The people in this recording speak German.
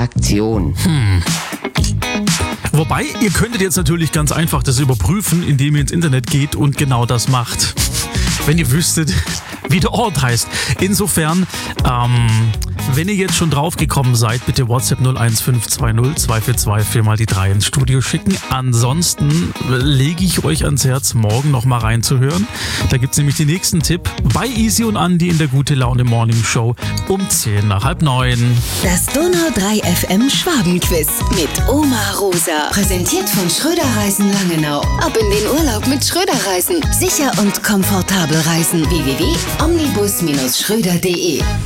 Attraktion. Wobei, ihr könntet jetzt natürlich ganz einfach das überprüfen, indem ihr ins Internet geht und genau das macht. Wenn ihr wüsstet, wie der Ort heißt. Insofern, wenn ihr jetzt schon draufgekommen seid, bitte WhatsApp 01520 242 4 mal die 3 ins Studio schicken. Ansonsten lege ich euch ans Herz, morgen noch mal reinzuhören. Da gibt's nämlich den nächsten Tipp bei Easy und Andi in der Gute Laune Morning Show um 10 nach halb 9. Das Donau 3 FM Schwabenquiz mit Oma Rosa. Präsentiert von Schröder Reisen Langenau. Ab in den Urlaub mit Schröder Reisen. Sicher und komfortabel reisen. www.omnibus-schröder.de